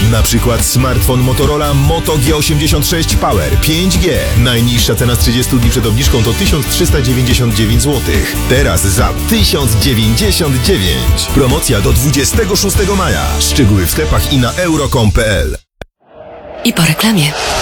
Na przykład smartfon Motorola Moto G86 Power 5G. Najniższa cena z 30 dni przed obniżką to 1399 zł. Teraz za 1099. Promocja do 26 maja. Szczegóły w sklepach i na euro.com.pl. I po reklamie.